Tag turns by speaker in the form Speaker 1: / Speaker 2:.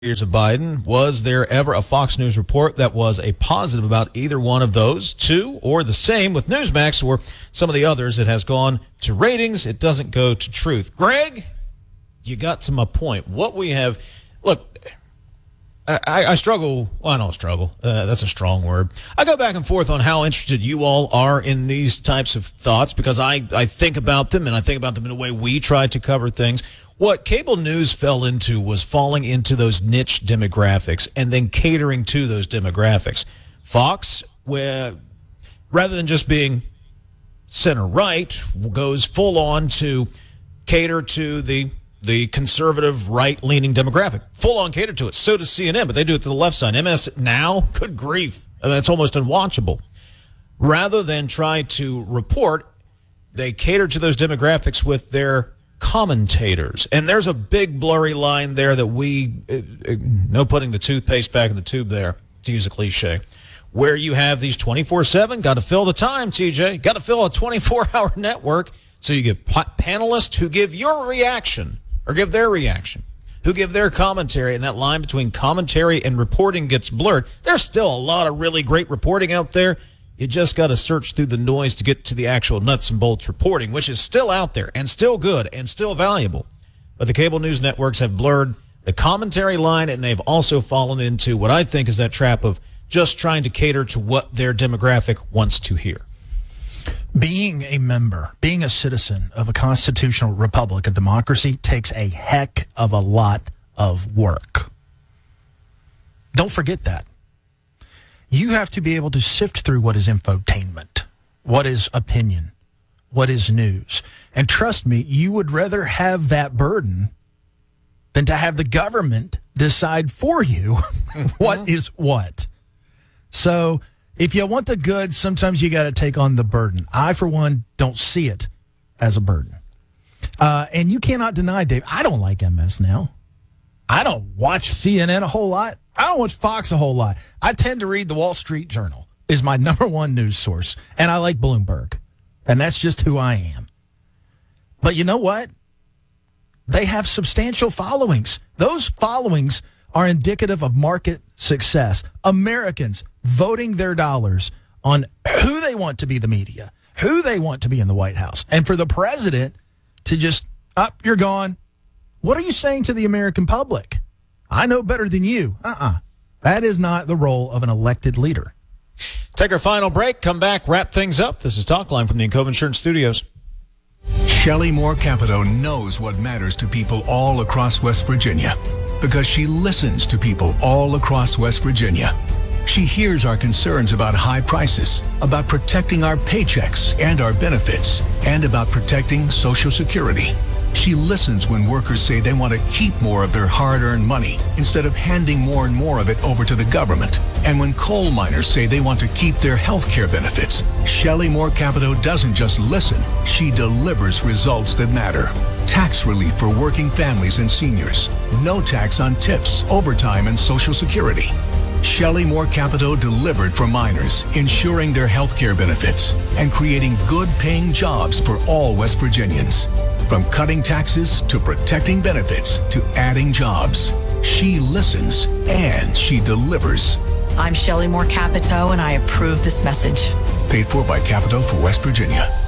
Speaker 1: years of Biden. Was there ever a Fox News report that was a positive about either one of those two, or the same with Newsmax or some of the others? It has gone to ratings. It doesn't go to truth. Greg, you got to my point. What we have, look, I struggle. Well, I don't struggle. That's a strong word. I go back and forth on how interested you all are in these types of thoughts because I think about them, and I think about them in the way we try to cover things. What cable news fell into was falling into those niche demographics and then catering to those demographics. Fox, where rather than just being center-right, goes full on to cater to the conservative right-leaning demographic. Full on cater to it. So does CNN, but they do it to the left side. MS Now, good grief. That's almost unwatchable. Rather than try to report, they cater to those demographics with their commentators. And there's a big blurry line there that no putting the toothpaste back in the tube there, to use a cliche, where you have these 24/7, got to fill the time, TJ, got to fill a 24-hour network. So you get panelists who give your reaction or give their reaction, who give their commentary, and that line between commentary and reporting gets blurred. There's still a lot of really great reporting out there. You just got to search through the noise to get to the actual nuts and bolts reporting, which is still out there and still good and still valuable. But the cable news networks have blurred the commentary line, and they've also fallen into what I think is that trap of just trying to cater to what their demographic wants to hear.
Speaker 2: Being a member, being a citizen of a constitutional republic, a democracy, takes a heck of a lot of work. Don't forget that. You have to be able to sift through what is infotainment, what is opinion, what is news. And trust me, you would rather have that burden than to have the government decide for you what is what. So if you want the good, sometimes you got to take on the burden. I, for one, don't see it as a burden. And you cannot deny, Dave, I don't like MS Now. I don't watch CNN a whole lot. I don't watch Fox a whole lot. I tend to read the Wall Street Journal is my number one news source. And I like Bloomberg. And that's just who I am. But you know what? They have substantial followings. Those followings are indicative of market success. Americans voting their dollars on who they want to be the media, who they want to be in the White House. And for the president to just, you're gone. What are you saying to the American public? I know better than you. That is not the role of an elected leader.
Speaker 1: Take our final break. Come back, wrap things up. This is Talkline from the Encova Insurance Studios.
Speaker 3: Shelley Moore Capito knows what matters to people all across West Virginia because she listens to people all across West Virginia. She hears our concerns about high prices, about protecting our paychecks and our benefits, and about protecting Social Security. She listens when workers say they want to keep more of their hard-earned money instead of handing more and more of it over to the government. And when coal miners say they want to keep their health care benefits, Shelley Moore Capito doesn't just listen, she delivers results that matter. Tax relief for working families and seniors. No tax on tips, overtime, and Social Security. Shelley Moore Capito delivered for miners, ensuring their health care benefits and creating good-paying jobs for all West Virginians. From cutting taxes to protecting benefits to adding jobs, she listens and she delivers.
Speaker 4: I'm Shelley Moore Capito, and I approve this message.
Speaker 3: Paid for by Capito for West Virginia.